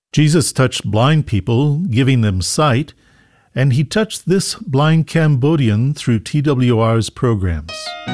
Jesus touched blind people, giving them sight, and he touched this blind Cambodian through TWR's programs.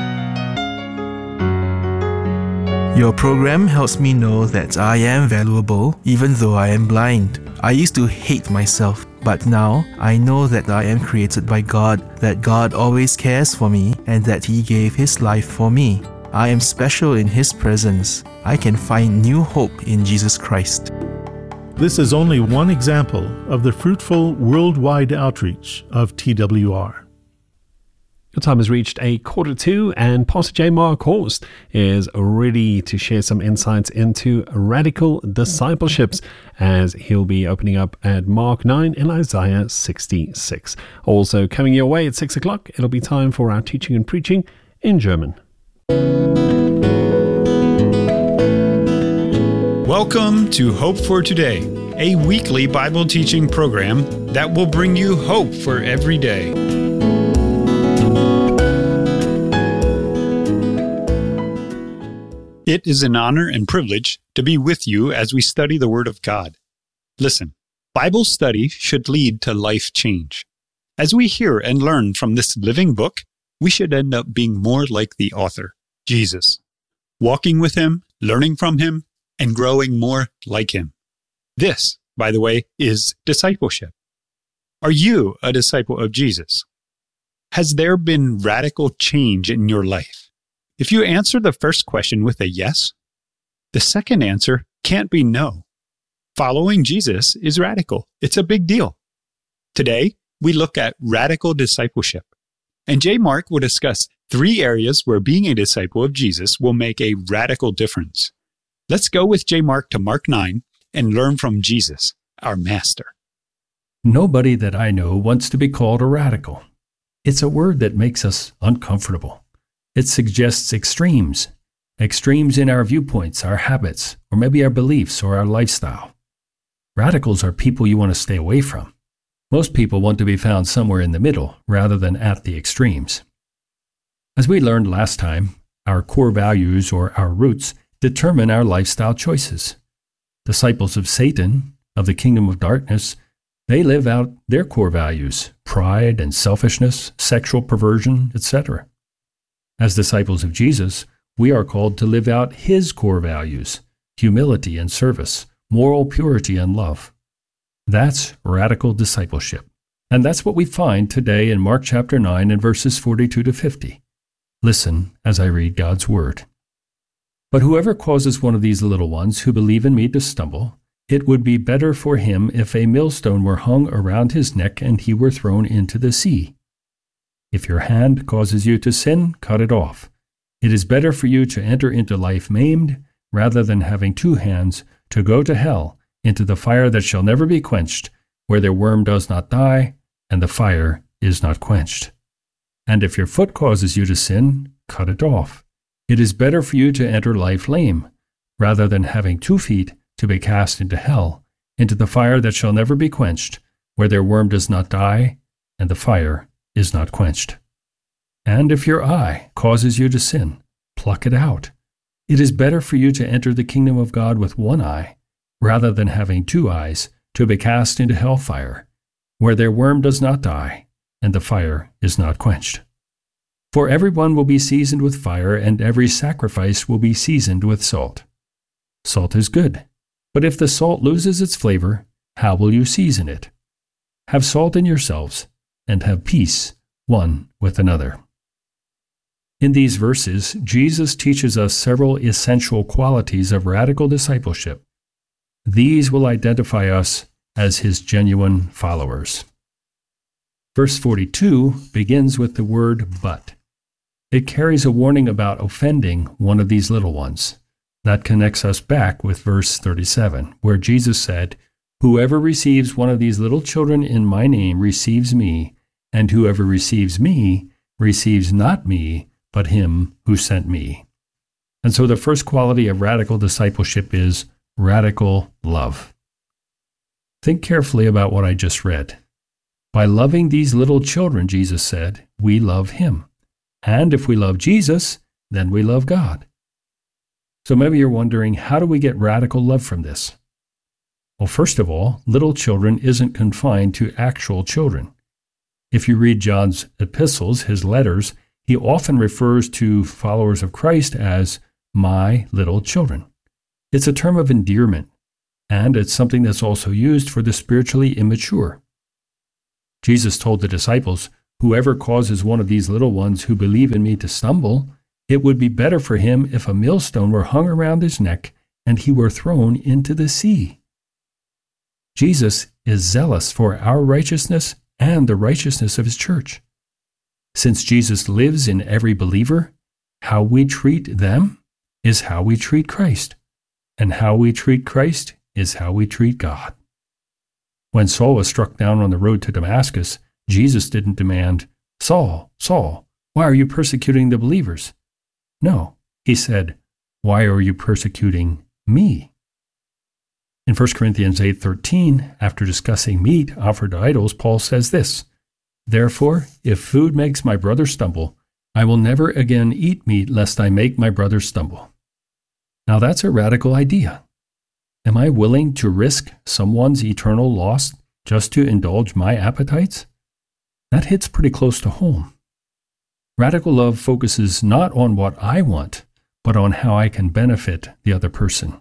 Your program helps me know that I am valuable even though I am blind. I used to hate myself, but now I know that I am created by God, that God always cares for me, and that He gave His life for me. I am special in His presence. I can find new hope in Jesus Christ. This is only one example of the fruitful worldwide outreach of TWR. Your time has reached 1:45, and Pastor J. Mark Horst is ready to share some insights into radical discipleships as he'll be opening up at Mark 9 and Isaiah 66. Also coming your way at 6 o'clock, it'll be time for our teaching and preaching in German. Welcome to Hope for Today, a weekly Bible teaching program that will bring you hope for every day. It is an honor and privilege to be with you as we study the Word of God. Listen, Bible study should lead to life change. As we hear and learn from this living book, we should end up being more like the author, Jesus, walking with Him, learning from Him, and growing more like Him. This, by the way, is discipleship. Are you a disciple of Jesus? Has there been radical change in your life? If you answer the first question with a yes, the second answer can't be no. Following Jesus is radical. It's a big deal. Today, we look at radical discipleship. And J. Mark will discuss 3 areas where being a disciple of Jesus will make a radical difference. Let's go with J. Mark to Mark 9 and learn from Jesus, our Master. Nobody that I know wants to be called a radical. It's a word that makes us uncomfortable. It suggests extremes in our viewpoints, our habits, or maybe our beliefs or our lifestyle. Radicals are people you want to stay away from. Most people want to be found somewhere in the middle rather than at the extremes. As we learned last time, our core values or our roots determine our lifestyle choices. Disciples of Satan, of the kingdom of darkness, they live out their core values, pride and selfishness, sexual perversion, etc. As disciples of Jesus, we are called to live out His core values, humility and service, moral purity and love. That's radical discipleship. And that's what we find today in Mark chapter 9 and verses 42 to 50. Listen as I read God's word. But whoever causes one of these little ones who believe in me to stumble, it would be better for him if a millstone were hung around his neck and he were thrown into the sea. If your hand causes you to sin, cut it off. It is better for you to enter into life maimed, rather than having 2 hands, to go to hell, into the fire that shall never be quenched, where their worm does not die, and the fire is not quenched. And if your foot causes you to sin, cut it off. It is better for you to enter life lame, rather than having 2 feet, to be cast into hell, into the fire that shall never be quenched, where their worm does not die, and the fire is not quenched. And if your eye causes you to sin, pluck it out. It is better for you to enter the kingdom of God with 1 eye, rather than having 2 eyes, to be cast into hellfire, where their worm does not die, and the fire is not quenched. For everyone will be seasoned with fire, and every sacrifice will be seasoned with salt. Salt is good, but if the salt loses its flavor, how will you season it? Have salt in yourselves, and have peace one with another. In these verses, Jesus teaches us several essential qualities of radical discipleship. These will identify us as His genuine followers. Verse 42 begins with the word but. It carries a warning about offending one of these little ones. That connects us back with verse 37, where Jesus said, "Whoever receives one of these little children in my name receives me, and whoever receives me receives not me, but him who sent me." And so the first quality of radical discipleship is radical love. Think carefully about what I just read. By loving these little children, Jesus said, we love Him. And if we love Jesus, then we love God. So maybe you're wondering, how do we get radical love from this? Well, first of all, little children isn't confined to actual children. If you read John's epistles, his letters, he often refers to followers of Christ as my little children. It's a term of endearment, and it's something that's also used for the spiritually immature. Jesus told the disciples, "Whoever causes one of these little ones who believe in me to stumble, it would be better for him if a millstone were hung around his neck and he were thrown into the sea." Jesus is zealous for our righteousness and the righteousness of his church. Since Jesus lives in every believer, how we treat them is how we treat Christ, and how we treat Christ is how we treat God. When Saul was struck down on the road to Damascus, Jesus didn't demand, "Saul, Saul, why are you persecuting the believers?" No, he said, "Why are you persecuting me?" In 1 Corinthians 8:13, after discussing meat offered to idols, Paul says this, "Therefore, if food makes my brother stumble, I will never again eat meat lest I make my brother stumble." Now that's a radical idea. Am I willing to risk someone's eternal loss just to indulge my appetites? That hits pretty close to home. Radical love focuses not on what I want, but on how I can benefit the other person.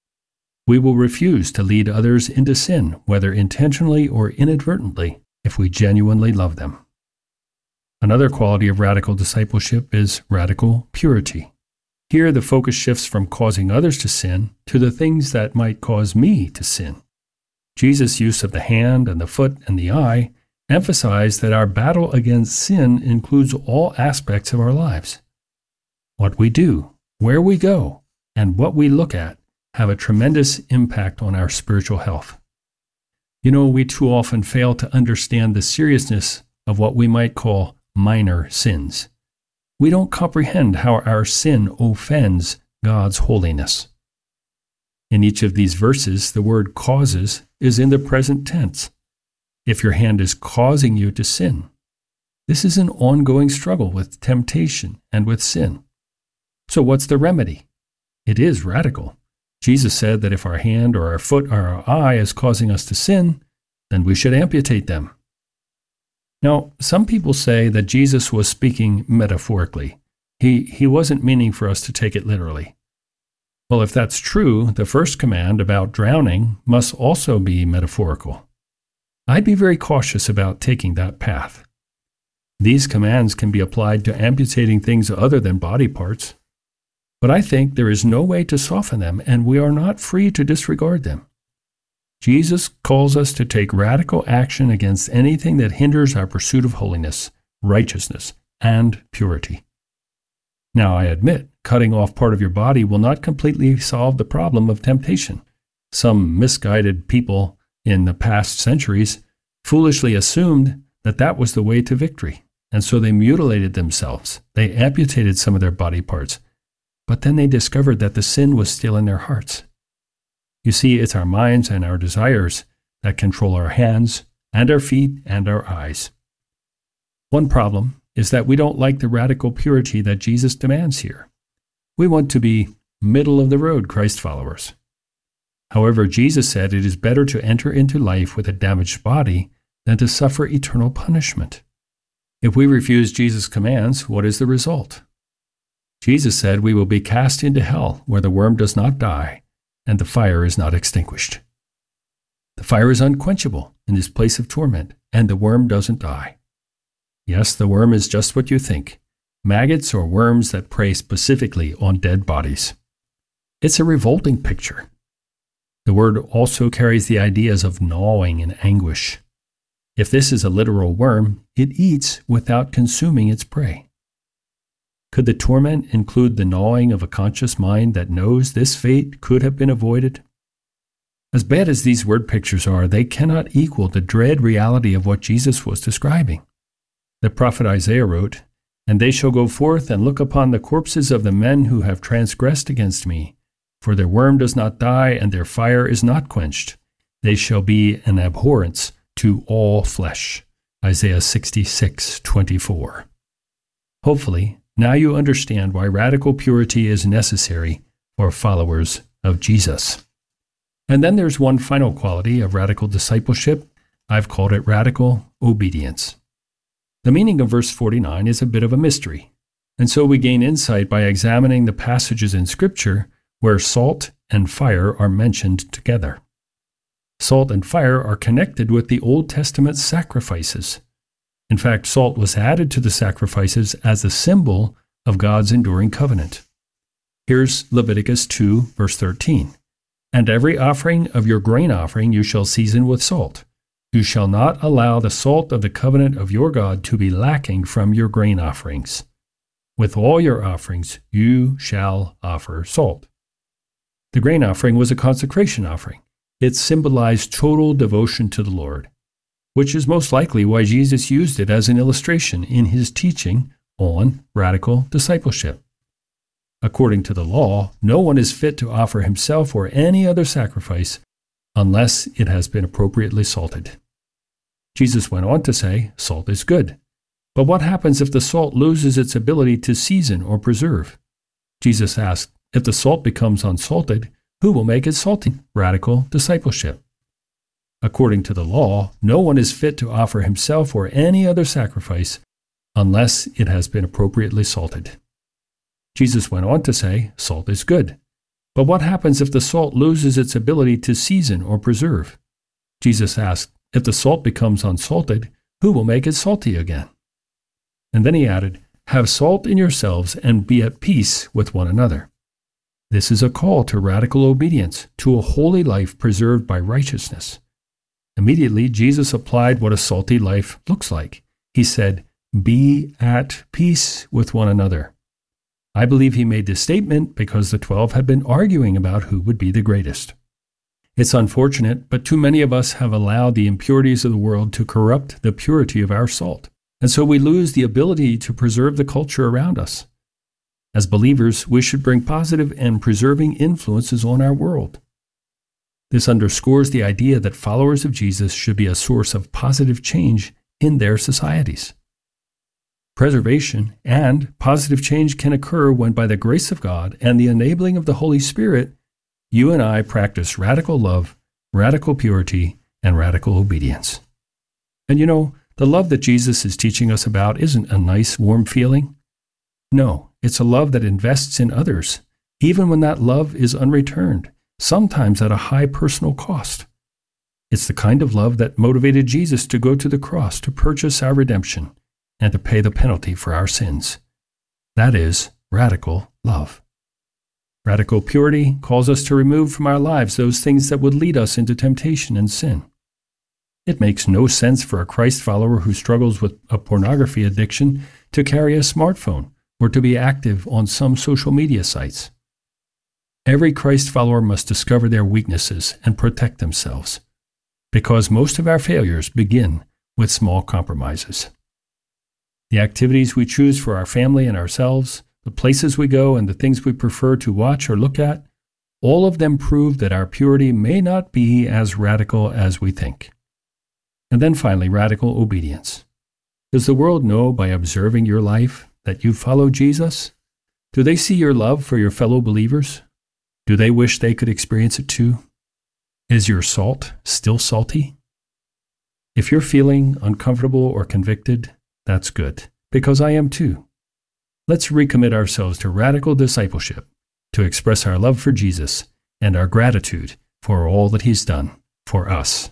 We will refuse to lead others into sin, whether intentionally or inadvertently, if we genuinely love them. Another quality of radical discipleship is radical purity. Here, the focus shifts from causing others to sin to the things that might cause me to sin. Jesus' use of the hand and the foot and the eye emphasized that our battle against sin includes all aspects of our lives. What we do, where we go, and what we look at have a tremendous impact on our spiritual health. You know, we too often fail to understand the seriousness of what we might call minor sins. We don't comprehend how our sin offends God's holiness. In each of these verses, the word causes is in the present tense. If your hand is causing you to sin, this is an ongoing struggle with temptation and with sin. So what's the remedy? It is radical. Jesus said that if our hand or our foot or our eye is causing us to sin, then we should amputate them. Now, some people say that Jesus was speaking metaphorically. He wasn't meaning for us to take it literally. Well, if that's true, the first command about drowning must also be metaphorical. I'd be very cautious about taking that path. These commands can be applied to amputating things other than body parts, but I think there is no way to soften them, and we are not free to disregard them. Jesus calls us to take radical action against anything that hinders our pursuit of holiness, righteousness, and purity. Now, I admit, cutting off part of your body will not completely solve the problem of temptation. Some misguided people in the past centuries foolishly assumed that that was the way to victory, and so they mutilated themselves. They amputated some of their body parts, but then they discovered that the sin was still in their hearts. You see, it's our minds and our desires that control our hands and our feet and our eyes. One problem is that we don't like the radical purity that Jesus demands here. We want to be middle-of-the-road Christ followers. However, Jesus said it is better to enter into life with a damaged body than to suffer eternal punishment. If we refuse Jesus' commands, what is the result? Jesus said we will be cast into hell where the worm does not die and the fire is not extinguished. The fire is unquenchable in this place of torment, and the worm doesn't die. Yes, the worm is just what you think, maggots or worms that prey specifically on dead bodies. It's a revolting picture. The word also carries the ideas of gnawing and anguish. If this is a literal worm, it eats without consuming its prey. Could the torment include the gnawing of a conscious mind that knows this fate could have been avoided? As bad as these word pictures are, they cannot equal the dread reality of what Jesus was describing. The prophet Isaiah wrote, "And they shall go forth and look upon the corpses of the men who have transgressed against me, for their worm does not die and their fire is not quenched. They shall be an abhorrence to all flesh." Isaiah 66:24. Hopefully, now you understand why radical purity is necessary for followers of Jesus. And then there's one final quality of radical discipleship. I've called it radical obedience. The meaning of verse 49 is a bit of a mystery, and so we gain insight by examining the passages in Scripture where salt and fire are mentioned together. Salt and fire are connected with the Old Testament sacrifices. In fact, salt was added to the sacrifices as a symbol of God's enduring covenant. Here's Leviticus 2, verse 13. And every offering of your grain offering you shall season with salt. You shall not allow the salt of the covenant of your God to be lacking from your grain offerings. With all your offerings you shall offer salt. The grain offering was a consecration offering. It symbolized total devotion to the Lord, which is most likely why Jesus used it as an illustration in his teaching on radical discipleship. According to the law, no one is fit to offer himself or any other sacrifice unless it has been appropriately salted. Jesus went on to say, salt is good. But what happens if the salt loses its ability to season or preserve? Jesus asked, if the salt becomes unsalted, who will make it salty? Radical discipleship. According to the law, no one is fit to offer himself or any other sacrifice unless it has been appropriately salted. Jesus went on to say, salt is good. But what happens if the salt loses its ability to season or preserve? Jesus asked, if the salt becomes unsalted, who will make it salty again? And then he added, have salt in yourselves and be at peace with one another. This is a call to radical obedience, to a holy life preserved by righteousness. Immediately, Jesus applied what a salty life looks like. He said, be at peace with one another. I believe he made this statement because the 12 had been arguing about who would be the greatest. It's unfortunate, but too many of us have allowed the impurities of the world to corrupt the purity of our salt, and so we lose the ability to preserve the culture around us. As believers, we should bring positive and preserving influences on our world. This underscores the idea that followers of Jesus should be a source of positive change in their societies. Preservation and positive change can occur when, by the grace of God and the enabling of the Holy Spirit, you and I practice radical love, radical purity, and radical obedience. And you know, the love that Jesus is teaching us about isn't a nice, warm feeling. No, it's a love that invests in others, even when that love is unreturned, sometimes at a high personal cost. It's the kind of love that motivated Jesus to go to the cross to purchase our redemption and to pay the penalty for our sins. That is radical love. Radical purity calls us to remove from our lives those things that would lead us into temptation and sin. It makes no sense for a Christ follower who struggles with a pornography addiction to carry a smartphone or to be active on some social media sites. Every Christ follower must discover their weaknesses and protect themselves, because most of our failures begin with small compromises. The activities we choose for our family and ourselves, the places we go, and the things we prefer to watch or look at, all of them prove that our purity may not be as radical as we think. And then finally, radical obedience. Does the world know by observing your life that you follow Jesus? Do they see your love for your fellow believers? Do they wish they could experience it too? Is your salt still salty? If you're feeling uncomfortable or convicted, that's good, because I am too. Let's recommit ourselves to radical discipleship, to express our love for Jesus and our gratitude for all that he's done for us.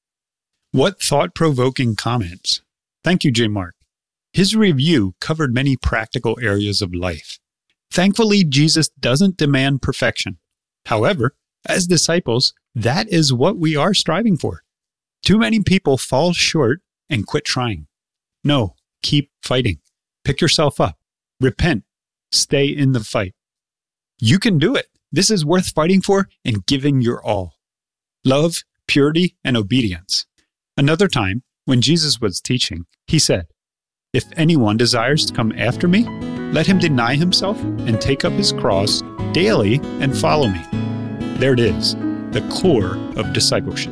What thought-provoking comments. Thank you, J. Mark. His review covered many practical areas of life. Thankfully, Jesus doesn't demand perfection. However, as disciples, that is what we are striving for. Too many people fall short and quit trying. No, keep fighting. Pick yourself up. Repent. Stay in the fight. You can do it. This is worth fighting for and giving your all. Love, purity, and obedience. Another time, when Jesus was teaching, he said, "If anyone desires to come after me, let him deny himself and take up his cross daily and follow me." There it is, the core of discipleship.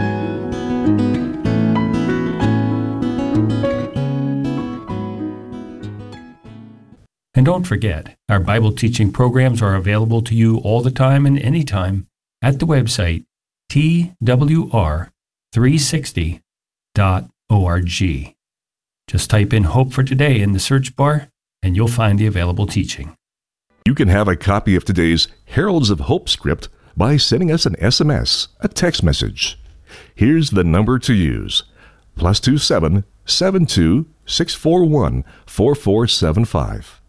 And don't forget, our Bible teaching programs are available to you all the time and anytime at the website twr360.org. Just type in Hope for Today in the search bar, and you'll find the available teaching. You can have a copy of today's Heralds of Hope script by sending us an SMS, a text message. Here's the number to use: +27 72 641 4475.